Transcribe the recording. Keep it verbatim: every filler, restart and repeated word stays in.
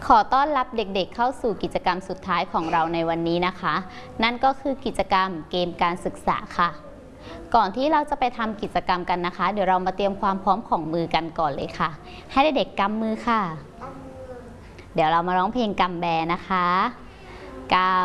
ขอต้อนรับเด็กๆเข้าสู่กิจกรรมสุดท้ายของเราในวันนี้นะคะนั่นก็คือกิจกรรมเกมการศึกษาค่ะก่อนที่เราจะไปทำกิจกรรมกันนะคะเดี๋ยวเรามาเตรียมความพร้อมของมือกันก่อนเลยค่ะให้เด็กๆกำมือค่ะเดี๋ยวเรามาร้องเพลงกำแบนะคะก